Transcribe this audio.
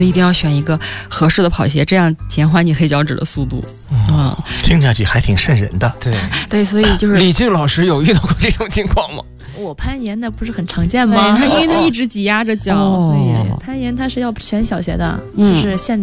一定要选一个合适的跑鞋，这样减缓你黑脚趾的速度。 听下去还挺瘆人的。 对，所以就是李静老师有遇到过这种情况吗？ 我攀岩的不是很常见吗？ 因为他一直挤压着脚，所以攀岩它是要选小鞋的，就是现